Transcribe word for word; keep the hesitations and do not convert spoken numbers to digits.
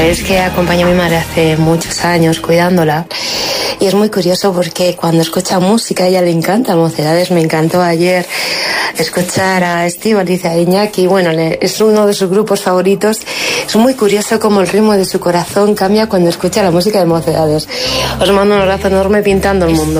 Es que acompaño a mi madre hace muchos años cuidándola y es muy curioso porque cuando escucha música a ella le encanta Mocedades. Me encantó ayer escuchar a Estíbaliz, a Iñaki, bueno, es uno de sus grupos favoritos. Es muy curioso cómo el ritmo de su corazón cambia cuando escucha la música de Mocedades. Os mando un abrazo enorme pintando el mundo.